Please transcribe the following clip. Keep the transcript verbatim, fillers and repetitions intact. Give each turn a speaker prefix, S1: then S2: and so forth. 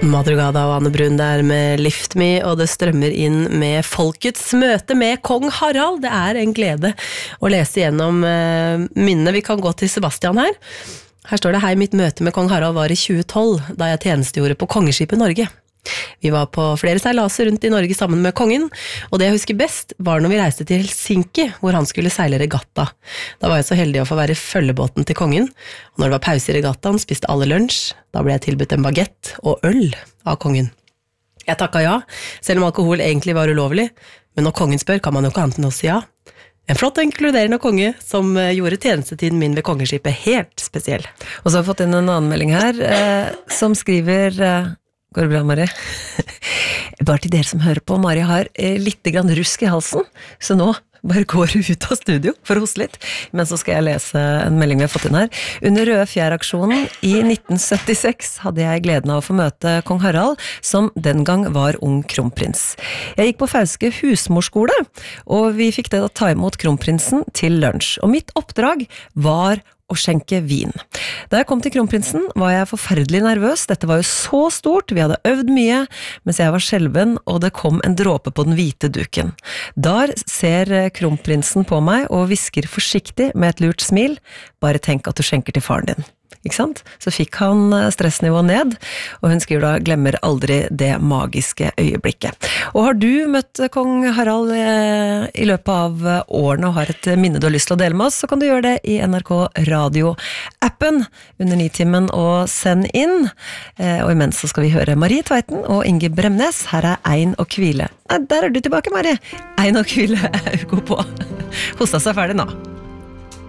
S1: Madrugada og Anne Brun der med Lift Me, og det strømmer inn med folkets møte med Kong Harald. Det er en glede å lese gjennom uh, minnene. Vi kan gå til Sebastian her. Her står det: hei, mitt møte med Kong Harald var i tjue tolv, da jeg tjenestegjorde på Kongeskipet Norge. Vi var på flere seilaser rundt i Norge sammen med kongen, og det jeg husker best var når vi reiste til Helsinki, hvor han skulle seile regatta. Da var jeg så heldig å få være i følgebåten til kongen, og når det var pause i regattaen, spiste alle lunsj. Da ble jeg tilbudt en baguette og øl av kongen. Jeg takket ja, selv om alkohol egentlig var ulovlig, men når kongen spør, kan man jo ikke annet enn å si ja. En flott og inkluderende konge som gjorde tjenestetiden min ved kongeskipet helt spesiell.
S2: Og så har vi fått inn en annen melding her, eh, som skriver... Eh, Går det bra, Marie? Bare til dere som hører på, Marie har eh, litt grann rusk i halsen, så nå bare går du ut av studio for å hoste litt. Men så skal jeg lese en melding vi har fått inn her. Under Røde Fjær-aksjonen i nitten syttiseks hadde jeg gleden av å få møte kong Harald, som den gang var ung kronprins. Jeg gikk på Fauske husmorskole, og vi fikk det å ta imot kronprinsen til lunsj. Og mitt oppdrag var å skjenke vin. Da jeg kom til kronprinsen var jeg forferdelig nervøs. Dette var jo så stort, vi hadde øvd mye, mens jeg var skjelven, og det kom en dråpe på den hvite duken. Der ser kronprinsen på meg og hvisker forsiktig med et lurt smil: bare tenk at du skjenker til faren din. Ikke sant? Så fikk han stressnivået ned, og hun skriver da: glemmer aldri det magiske øyeblikket. Og har du møtt kong Harald i løpet av årene og har et minne du har lyst til å dele med oss, så kan du gjøre det i N R K Radio-appen under Nitimen og send inn. Og imens så skal vi høre Marie Tveiten og Inge Bremnes. Her er Ein og Kvile. Nei, der er du tilbake, Marie. Ein og Kvile er jo god på. Hosta seg ferdig nå.